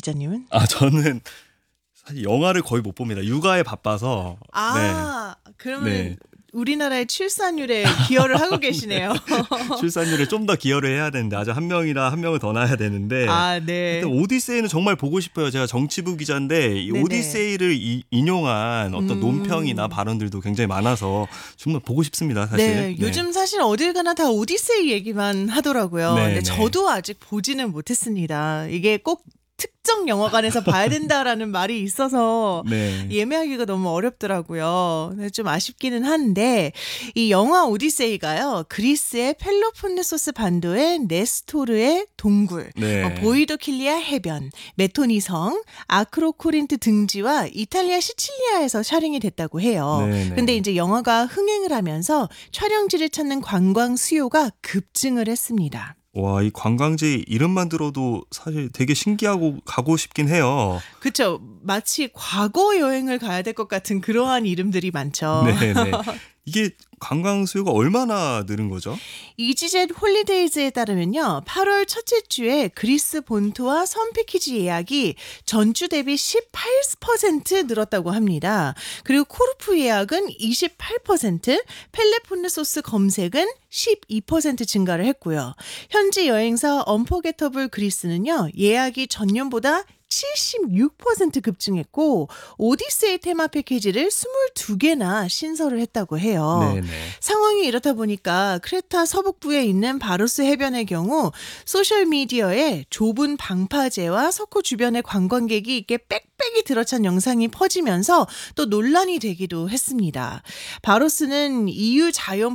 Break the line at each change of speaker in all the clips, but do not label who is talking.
기자님은?
저는 사실 영화를 거의 못 봅니다. 육아에 바빠서.
그러면
네.
우리나라의 출산율에 기여를 하고 계시네요.
출산율에 좀 더 기여를 해야 되는데 아직 한 명이라 한 명을 더 낳아야 되는데
네.
하여튼 오디세이는 정말 보고 싶어요. 제가 정치부 기자인데 이
네네.
오디세이를 인용한 어떤 논평이나 발언들도 굉장히 많아서 정말 보고 싶습니다. 사실.
네, 요즘 사실 어딜 가나 다 오디세이 얘기만 하더라고요.
네,
근데
네.
저도 아직 보지는 못했습니다. 이게 꼭 특정 영화관에서 봐야 된다라는 말이 있어서
네.
예매하기가 너무 어렵더라고요. 좀 아쉽기는 한데 이 영화 오디세이가요. 그리스의 펠로폰네소스 반도의 네스토르의 동굴,
네.
보이도킬리아 해변, 메토니 성, 아크로코린트 등지와 이탈리아 시칠리아에서 촬영이 됐다고 해요.
네, 네.
근데 이제 영화가 흥행을 하면서 촬영지를 찾는 관광 수요가 급증을 했습니다.
와, 이 관광지 이름만 들어도 사실 되게 신기하고 가고 싶긴 해요.
그렇죠. 마치 과거 여행을 가야 될 것 같은 그러한 이름들이 많죠.
네, 네. 이게 관광 수요가 얼마나 늘은 거죠?
이지젯 홀리데이즈에 따르면요. 8월 첫째 주에 그리스 본토와 섬 패키지 예약이 전주 대비 18% 늘었다고 합니다. 그리고 코르프 예약은 28%, 펠레폰네소스 검색은 12% 증가를 했고요. 현지 여행사 언포게터블 그리스는요. 예약이 전년보다 76% 급증했고 오디세이 테마 패키지를 22개나 신설을 했다고 해요.
네네.
상황이 이렇다 보니까 크레타 서북부에 있는 바로스 해변의 경우 소셜미디어에 좁은 방파제와 석호 주변의 관광객이 이렇게 빽빽이 들어찬 영상이 퍼지면서 또 논란이 되기도 했습니다. 바로스는 EU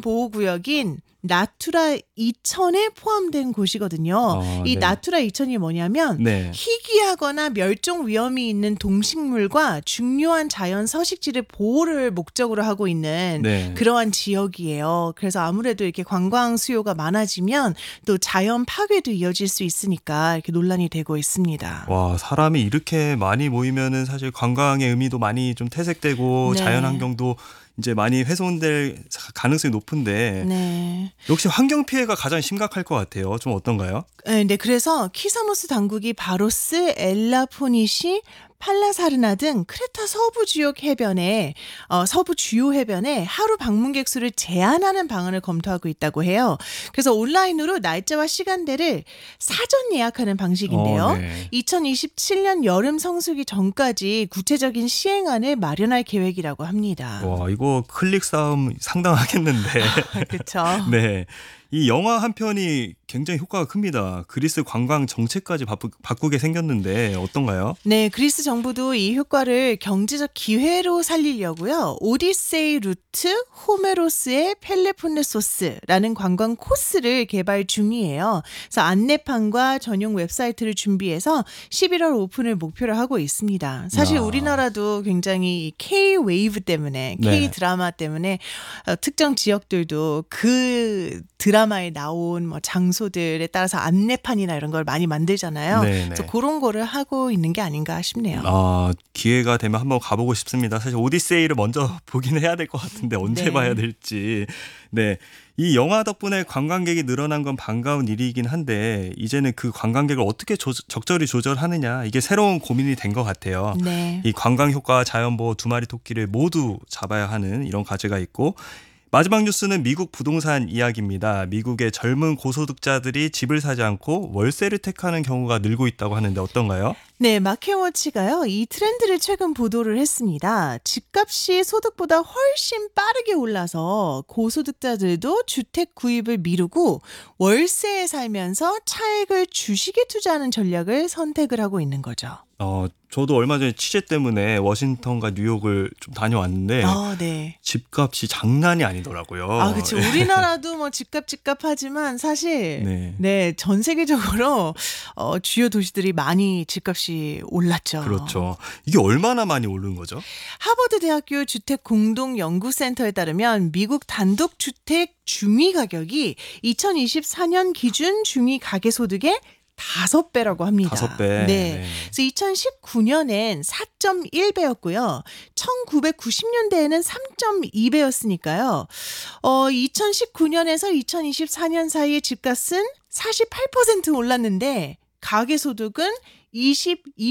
자연보호구역인 나투라 2000에 포함된 곳이거든요. 이
네.
나투라 2000이 뭐냐면
네.
희귀하거나 멸종 위험이 있는 동식물과 중요한 자연 서식지를 보호를 목적으로 하고 있는
네.
그러한 지역이에요. 그래서 아무래도 이렇게 관광 수요가 많아지면 또 자연 파괴도 이어질 수 있으니까 이렇게 논란이 되고 있습니다.
와, 사람이 이렇게 많이 모이면은 사실 관광의 의미도 많이 좀 퇴색되고
네.
자연 환경도 이제 많이 훼손될 가능성이 높은데
네.
역시 환경 피해가 가장 심각할 것 같아요. 좀 어떤가요?
네, 그래서 키사모스 당국이 바로스, 엘라포니시, 팔라사르나 등 크레타 서부 지역 해변에 서부 주요 해변에 하루 방문객 수를 제한하는 방안을 검토하고 있다고 해요. 그래서 온라인으로 날짜와 시간대를 사전 예약하는 방식인데요.
네.
2027년 여름 성수기 전까지 구체적인 시행안을 마련할 계획이라고 합니다.
와, 이거 클릭 싸움 상당하겠는데.
그렇죠.
네. 이 영화 한 편이 굉장히 효과가 큽니다. 그리스 관광 정책까지 바꾸게 생겼는데 어떤가요?
네, 그리스 정부도 이 효과를 경제적 기회로 살리려고요. 오디세이 루트 호메로스의 펠레폰네소스라는 관광 코스를 개발 중이에요. 그래서 안내판과 전용 웹사이트를 준비해서 11월 오픈을 목표로 하고 있습니다. 사실 우리나라도 굉장히 K-웨이브 때문에, K-드라마 때문에 특정 지역들도 그 드라마에 나온 뭐 장소들에 따라서 안내판이나 이런 걸 많이 만들잖아요.
네네.
그래서 그런 거를 하고 있는 게 아닌가 싶네요.
기회가 되면 한번 가보고 싶습니다. 사실 오디세이를 먼저 보긴 해야 될 것 같은데 언제
네.
봐야 될지. 네. 이 영화 덕분에 관광객이 늘어난 건 반가운 일이긴 한데 이제는 그 관광객을 어떻게 적절히 조절하느냐 이게 새로운 고민이 된 것 같아요.
네.
이 관광 효과와 자연보호 두 마리 토끼를 모두 잡아야 하는 이런 과제가 있고 마지막 뉴스는 미국 부동산 이야기입니다. 미국의 젊은 고소득자들이 집을 사지 않고 월세를 택하는 경우가 늘고 있다고 하는데 어떤가요?
네, 마켓워치가요. 이 트렌드를 최근 보도를 했습니다. 집값이 소득보다 훨씬 빠르게 올라서 고소득자들도 주택 구입을 미루고 월세에 살면서 차익을 주식에 투자하는 전략을 선택을 하고 있는 거죠.
저도 얼마 전에 취재 때문에 워싱턴과 뉴욕을 좀 다녀왔는데
네.
집값이 장난이 아니더라고요.
그렇죠. 우리나라도 뭐 집값 하지만 사실
네.
전 세계적으로 주요 도시들이 많이 집값이 올랐죠.
그렇죠. 이게 얼마나 많이 오른 거죠?
하버드 대학교 주택 공동 연구센터에 따르면 미국 단독 주택 중위 가격이 2024년 기준 중위 가계 소득의 5배라고 합니다.
5배.
네. 그래서 2019년엔 4.1배였고요. 1990년대에는 3.2배였으니까요. 2019년에서 2024년 사이의 집값은 48% 올랐는데 가계소득은 22%